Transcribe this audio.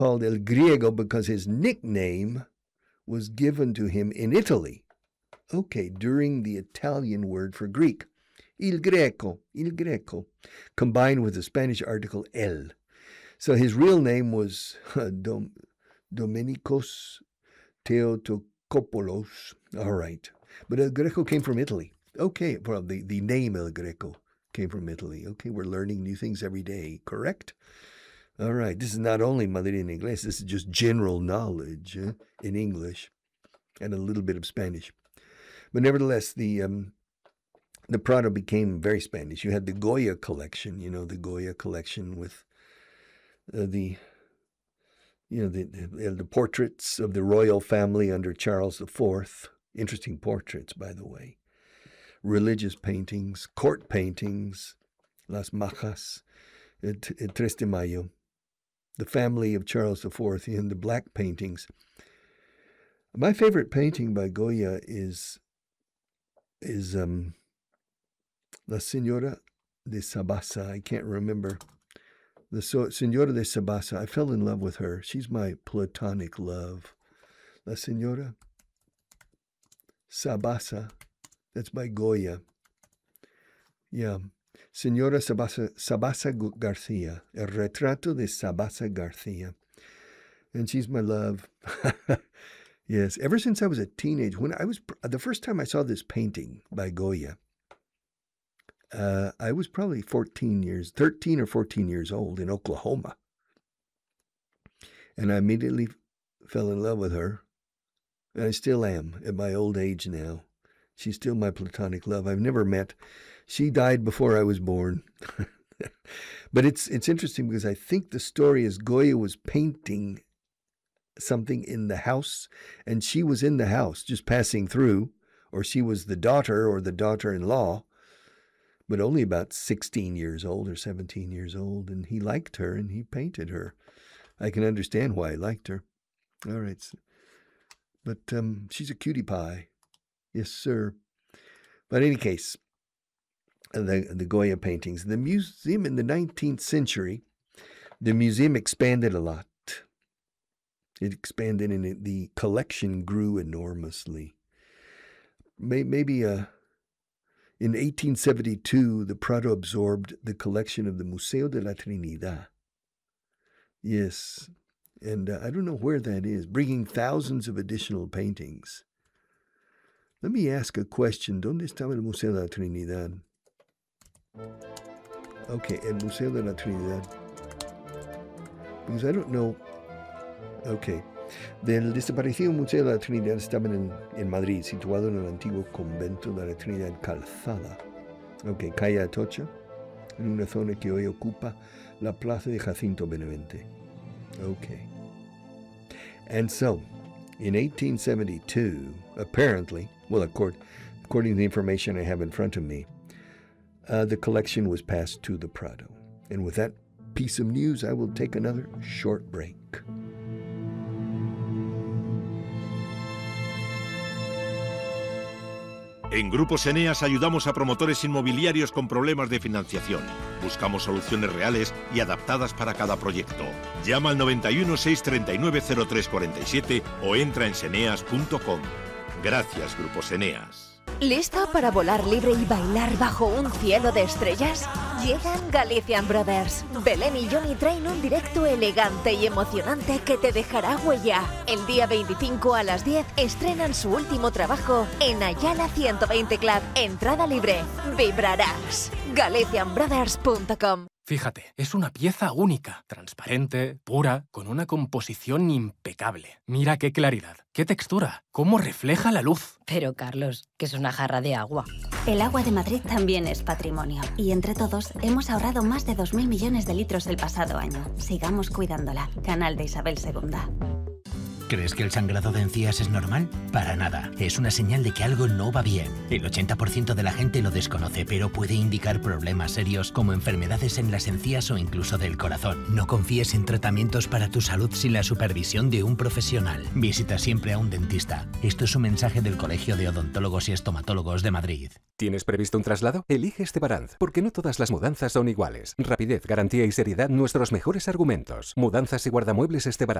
called El Griego because his nickname was given to him in Italy. Okay, during the Italian word for Greek. Il Greco, combined with the Spanish article el. So his real name was Domenikos Theotokopoulos. All right. But El Greco came from Italy. Okay, well, the name El Greco came from Italy. Okay, we're learning new things every day, correct? All right, this is not only Madrid en Inglés, this is just general knowledge in English and a little bit of Spanish. But nevertheless, the Prado became very Spanish. You had the Goya collection, the Goya collection with the portraits of the royal family under Charles IV. Interesting portraits, by the way. Religious paintings, court paintings, Las Majas, Tres de Mayo, the family of Charles IV, and the black paintings. My favorite painting by Goya is La Señora de Sabasa. I can't remember. The Señora de Sabasa. I fell in love with her. She's my platonic love. La Señora Sabasa. That's by Goya. Yeah. Señora Sabasa García. El retrato de Sabasa García. And she's my love. Yes. Ever since I was a teenager, the first time I saw this painting by Goya, I was probably 13 or 14 years old in Oklahoma. And I immediately fell in love with her. And I still am at my old age now. She's still my platonic love. I've never met. She died before I was born. But it's interesting because I think the story is Goya was painting something in the house, and she was in the house just passing through, or she was the daughter or the daughter-in-law, but only about 16 years old or 17 years old, and he liked her and he painted her. I can understand why he liked her. All right. But she's a cutie pie. Yes, sir. But in any case, the Goya paintings. The museum in the 19th century, the museum expanded a lot. It expanded and the collection grew enormously. Maybe in 1872, the Prado absorbed the collection of the Museo de la Trinidad. Yes, and I don't know where that is, bringing thousands of additional paintings. Let me ask a question. ¿Dónde estaba el Museo de la Trinidad? Okay, el Museo de la Trinidad. Because I don't know. Okay. Del desaparecido Museo de la Trinidad estaba en Madrid, situado en el antiguo convento de la Trinidad Calzada. Okay, calle Atocha, en una zona que hoy ocupa la plaza de Jacinto Benavente. Okay. And so, in 1872, apparently, well, according to the information I have in front of me, the collection was passed to the Prado. And with that piece of news, I will take another short break. En Grupos Eneas ayudamos a promotores inmobiliarios con problemas de financiación. Buscamos soluciones reales y adaptadas para cada proyecto. Llama al 91 639 0347 o entra en seneas.com. Gracias, Grupos Eneas. ¿Listo para volar libre y bailar bajo un cielo de estrellas? Llegan Galician Brothers. Belén y Johnny traen un directo elegante y emocionante que te dejará huella. El día 25 a las 10 estrenan su último trabajo en Ayala 120 Club. Entrada libre. Vibrarás. GalicianBrothers.com. Fíjate, es una pieza única, transparente, pura, con una composición impecable. Mira qué claridad, qué textura, cómo refleja la luz. Pero, Carlos, que es una jarra de agua. El agua de Madrid también es patrimonio. Y entre todos hemos ahorrado más de 2.000 millones de litros el pasado año. Sigamos cuidándola. Canal de Isabel II. ¿Crees que el sangrado de encías es normal? Para nada. Es una señal de que algo no va bien. El 80% de la gente lo desconoce, pero puede indicar problemas serios como enfermedades en las encías o incluso del corazón. No confíes en tratamientos para tu salud sin la supervisión de un profesional. Visita siempre a un dentista. Esto es un mensaje del Colegio de Odontólogos y Estomatólogos de Madrid. ¿Tienes previsto un traslado? Elige Estebaranz, porque no todas las mudanzas son iguales. Rapidez, garantía y seriedad, nuestros mejores argumentos. Mudanzas y guardamuebles Estebaranz.